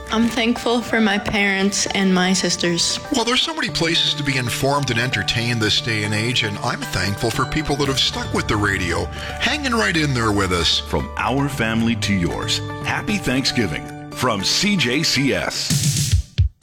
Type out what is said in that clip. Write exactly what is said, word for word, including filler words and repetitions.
I'm thankful for my parents and my sisters. Well, there's so many places to be informed and entertained this day and age, and I'm thankful for people that have stuck with the radio, hanging right in there with us. From our family to yours, happy Thanksgiving from C J C S.